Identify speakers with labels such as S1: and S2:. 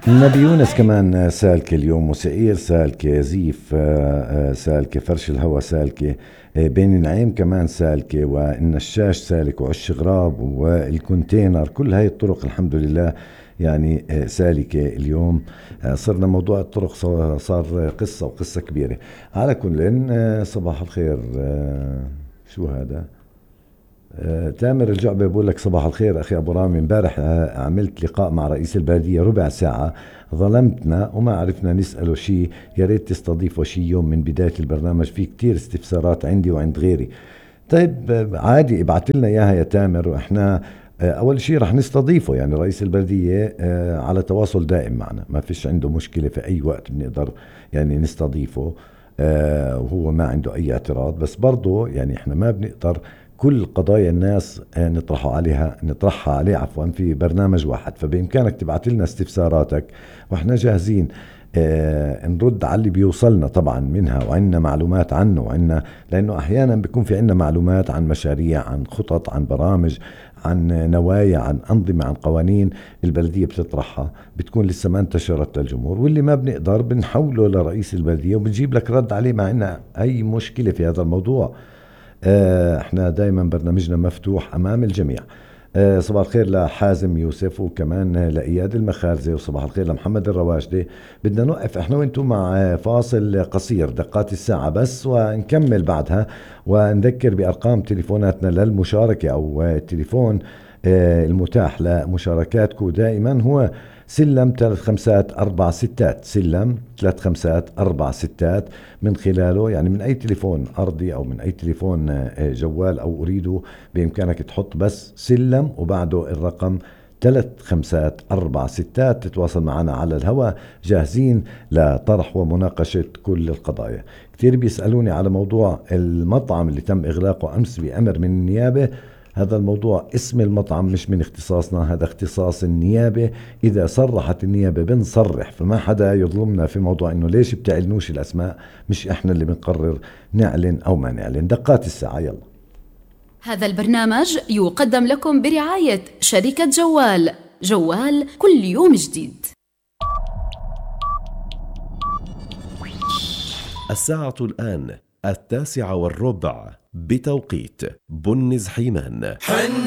S1: النبي يونس كمان سالكة اليوم، وسعير سالكة، زيف سالكة، فرش الهواء سالكة، بين العين كمان سالكة، والنشاش سالك، وعش غراب، والكونتينر. كل هاي الطرق الحمد لله يعني سالكة اليوم. صرنا موضوع الطرق صار قصة، وقصة كبيرة. على كل صباح الخير. شو هذا؟ تامر الجعبة بقول لك صباح الخير أخي أبو رامي. امبارح عملت لقاء مع رئيس البلدية ربع ساعة، ظلمتنا وما عرفنا نسأله شيء. يا ريت تستضيفه شيء يوم من بداية البرنامج، في كتير استفسارات عندي وعند غيري. طيب عادي، ابعت لنا إياها يا تامر، وإحنا أول شيء رح نستضيفه. يعني رئيس البلدية على تواصل دائم معنا، ما فيش عنده مشكلة، في أي وقت بنقدر يعني نستضيفه، وهو ما عنده أي اعتراض. بس برضو يعني إحنا ما بنقدر كل قضايا الناس نطرحها عليه في برنامج واحد. فبإمكانك تبعت لنا استفساراتك، وإحنا جاهزين نرد على اللي بيوصلنا طبعا منها، وعنا معلومات عنه، لأنه أحيانا بيكون في عنا معلومات عن مشاريع، عن خطط، عن برامج، عن نوايا، عن أنظمة، عن قوانين البلدية بتطرحها، بتكون لسه ما انتشرت للجمهور، واللي ما بنقدر بنحوله لرئيس البلدية وبنجيب لك رد عليه، ما عنا أي مشكلة في هذا الموضوع. احنا دايما برنامجنا مفتوح امام الجميع. صباح الخير لحازم يوسف، وكمان لإياد المخارزي، وصباح الخير لمحمد الرواشدي. بدنا نوقف احنا وانتم مع فاصل قصير، دقات الساعة بس، ونكمل بعدها. ونذكر بأرقام تليفوناتنا للمشاركة، أو التليفون المتاح لمشاركاتكم دائما هو سلم 3546، سلم 3546. من خلاله يعني من أي تليفون أرضي أو من أي تليفون جوال أو أريده، بإمكانك تحط بس سلم وبعده الرقم 3546، تتواصل معنا على الهواء، جاهزين لطرح ومناقشة كل القضايا. كتير بيسألوني على موضوع المطعم اللي تم إغلاقه أمس بأمر من النيابة. هذا الموضوع اسم المطعم مش من اختصاصنا، هذا اختصاص النيابة. إذا صرحت النيابة بنصرح، فما حدا يظلمنا في موضوع إنه ليش بتعلنوش الأسماء. مش إحنا اللي بنقرر نعلن أو ما نعلن. دقات الساعة، يلا.
S2: هذا البرنامج يقدم لكم برعاية شركة جوال، جوال كل يوم جديد.
S3: الساعة الآن 9:15 بتوقيت بنز حيمان.